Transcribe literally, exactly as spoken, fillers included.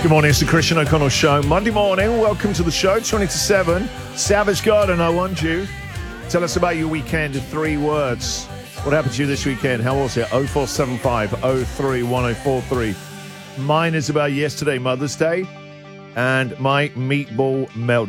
Good morning, it's the Christian O'Connell Show. Monday morning, welcome to the show, twenty to seven. Savage Garden, I want you. Tell us about your weekend in three words. What happened to you this weekend? How was it? oh four seven five, oh three one oh four three. Mine is about yesterday, Mother's Day, and my meatball meltdown.